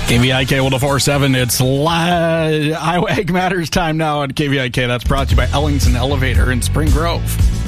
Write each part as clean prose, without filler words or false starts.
KVIK 104.7. It's Iowa Ag Matters time now on KVIK. That's brought to you by Ellingson Elevator in Spring Grove.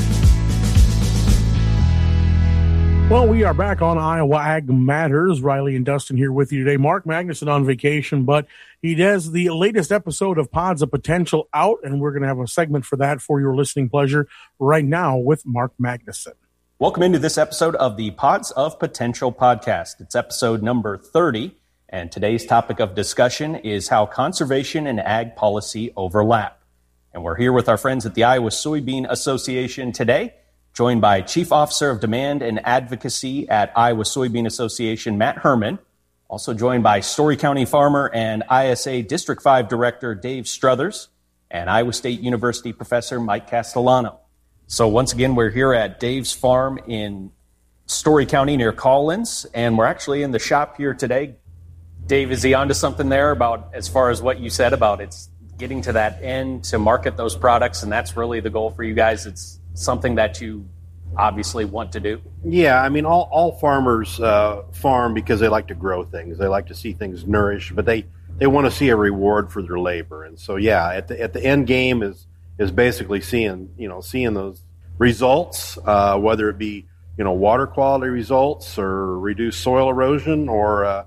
Well, we are back on Iowa Ag Matters. Riley and Dustin here with you today. Mark Magnuson on vacation, but he does the latest episode of Pods of Potential out, and we're going to have a segment for that for your listening pleasure right now with Mark Magnuson. Welcome into this episode of the Pods of Potential podcast. It's episode number 30. And today's topic of discussion is how conservation and ag policy overlap. And we're here with our friends at the Iowa Soybean Association today, joined by Chief Officer of Demand and Advocacy at Iowa Soybean Association, Matt Herman. Also joined by Story County farmer and ISA District 5 Director Dave Struthers, and Iowa State University Professor Mike Castellano. So once again, we're here at Dave's farm in Story County near Collins, and we're actually in the shop here today. Dave, is he onto something there about as far as what you said about it's getting to that end to market those products, and that's really the goal for you guys? It's something that you obviously want to do? Yeah, I mean, all farmers farm because they like to grow things. They like to see things nourished, but they want to see a reward for their labor. And so, yeah, at the end game is basically seeing those results, whether it be water quality results or reduced soil erosion or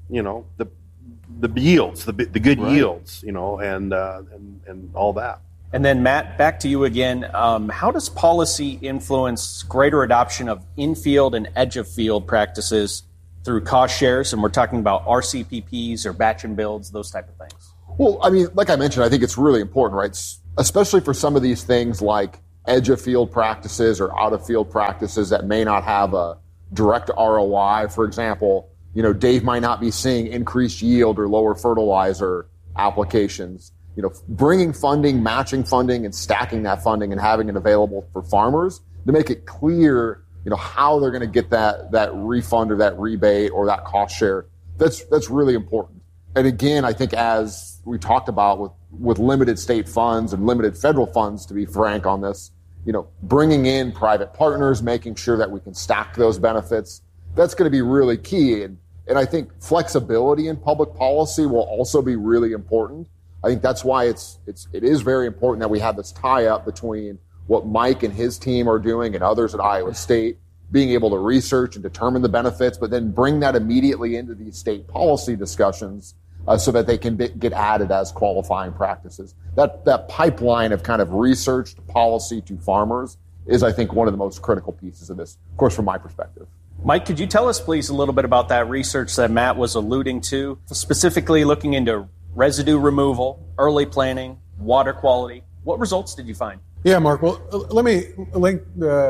the yields, the good right. yields, and all that. And then, Matt, back to you again. How does policy influence greater adoption of in-field and edge-of-field practices through cost shares? And we're talking about RCPPs or batch and builds, those type of things. Well, I mean, like I mentioned, I think it's really important, right? Especially for some of these things like edge-of-field practices or out-of-field practices that may not have a direct ROI. For example, Dave might not be seeing increased yield or lower fertilizer applications. Bringing funding, matching funding, and stacking that funding and having it available for farmers to make it clear, how they're going to get that refund or that rebate or that cost share. That's really important. And again, I think as we talked about with limited state funds and limited federal funds, to be frank on this, bringing in private partners, making sure that we can stack those benefits, that's going to be really key. And I think flexibility in public policy will also be really important. I think that's why it is very important that we have this tie-up between what Mike and his team are doing and others at Iowa State, being able to research and determine the benefits, but then bring that immediately into these state policy discussions so that they can get added as qualifying practices. That pipeline of kind of research to policy to farmers is, I think, one of the most critical pieces of this, of course, from my perspective. Mike, could you tell us, please, a little bit about that research that Matt was alluding to, specifically looking into residue removal, early planting, water quality? What results did you find? Yeah, Mark. Well, let me link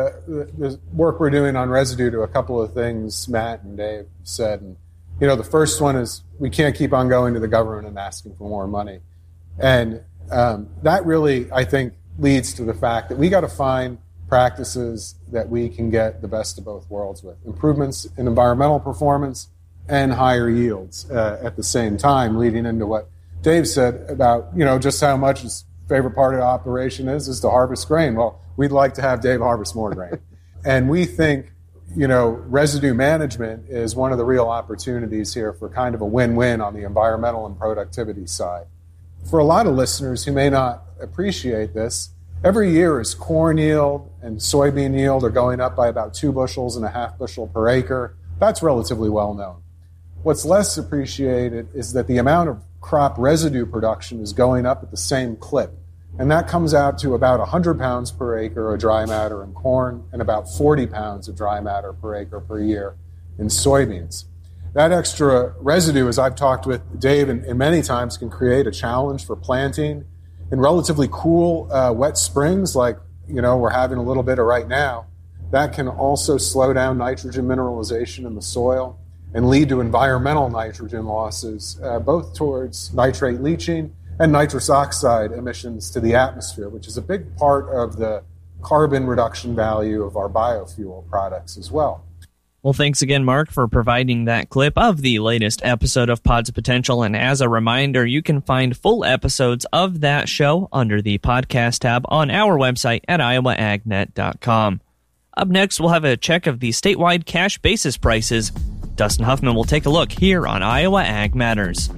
the work we're doing on residue to a couple of things Matt and Dave said. And, the first one is we can't keep on going to the government and asking for more money. And that really, I think, leads to the fact that we got to find practices that we can get the best of both worlds with. Improvements in environmental performance and higher yields at the same time, leading into what Dave said about, just how much his favorite part of the operation is to harvest grain. Well, we'd like to have Dave harvest more grain. And we think, residue management is one of the real opportunities here for kind of a win-win on the environmental and productivity side. For a lot of listeners who may not appreciate this, every year as corn yield and soybean yield are going up by about 2.5 bushels per acre. That's relatively well known. What's less appreciated is that the amount of crop residue production is going up at the same clip. And that comes out to about 100 pounds per acre of dry matter in corn and about 40 pounds of dry matter per acre per year in soybeans. That extra residue, as I've talked with Dave and many times, can create a challenge for planting in relatively cool, wet springs like, we're having a little bit of right now. That can also slow down nitrogen mineralization in the soil and lead to environmental nitrogen losses, both towards nitrate leaching and nitrous oxide emissions to the atmosphere, which is a big part of the carbon reduction value of our biofuel products as well. Well, thanks again, Mark, for providing that clip of the latest episode of Pods of Potential. And as a reminder, you can find full episodes of that show under the podcast tab on our website at iowaagnet.com. Up next, we'll have a check of the statewide cash basis prices. Dustin Huffman will take a look here on Iowa Ag Matters.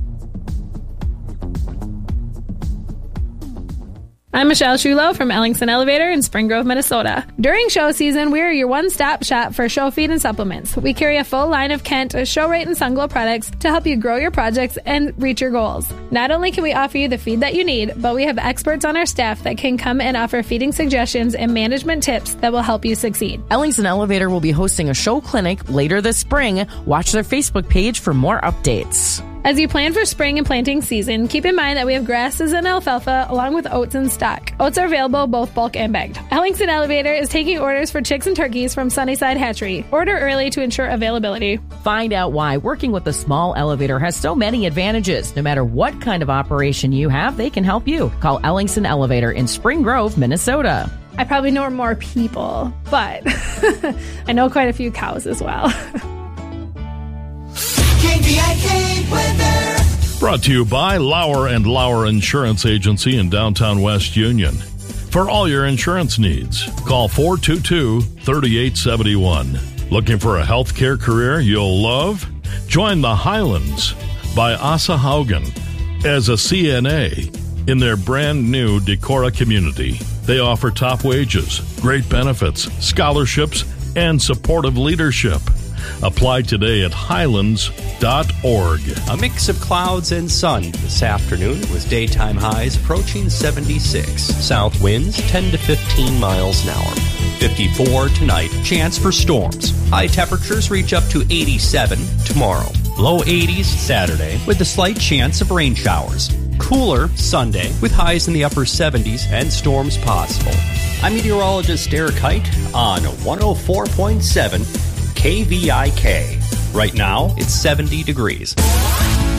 I'm Michelle Shulo from Ellingson Elevator in Spring Grove, Minnesota. During show season, we are your one-stop shop for show feed and supplements. We carry a full line of Kent, Show Rate, and Sunglow products to help you grow your projects and reach your goals. Not only can we offer you the feed that you need, but we have experts on our staff that can come and offer feeding suggestions and management tips that will help you succeed. Ellingson Elevator will be hosting a show clinic later this spring. Watch their Facebook page for more updates. As you plan for spring and planting season, keep in mind that we have grasses and alfalfa along with oats in stock. Oats are available both bulk and bagged. Ellingson Elevator is taking orders for chicks and turkeys from Sunnyside Hatchery. Order early to ensure availability. Find out why working with a small elevator has so many advantages. No matter what kind of operation you have, they can help you. Call Ellingson Elevator in Spring Grove, Minnesota. I probably know more people, but I know quite a few cows as well. KVIK weather. Brought to you by Lauer & Lauer Insurance Agency in downtown West Union. For all your insurance needs, call 422-3871. Looking for a healthcare career you'll love? Join the Highlands by Asa Haugen as a CNA in their brand new Decorah community. They offer top wages, great benefits, scholarships, and supportive leadership. Apply today at highlands.org. A mix of clouds and sun this afternoon with daytime highs approaching 76. South winds 10 to 15 miles an hour. 54 tonight. Chance for storms. High temperatures reach up to 87 tomorrow. Low 80s Saturday with a slight chance of rain showers. Cooler Sunday with highs in the upper 70s and storms possible. I'm meteorologist Eric Height on 104.7 KVIK. Right now, it's 70 degrees.